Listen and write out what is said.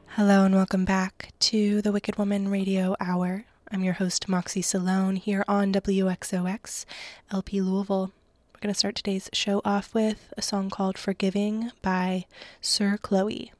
Hello and welcome back to the Wicked Woman Radio Hour. I'm your host, Moxie Salone, here on WXOX, LP Louisville. We're going to start today's show off with a song called Forgiving by Sir Chloe.